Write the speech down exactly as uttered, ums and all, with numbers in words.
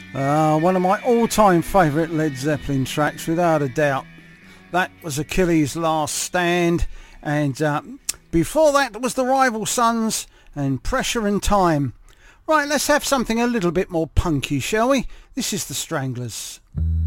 Uh, one of my all-time favourite Led Zeppelin tracks, without a doubt. That was Achilles' Last Stand, and uh, before that was the Rival Sons and Pressure and Time. Right, let's have something a little bit more punky, shall we? This is the Stranglers.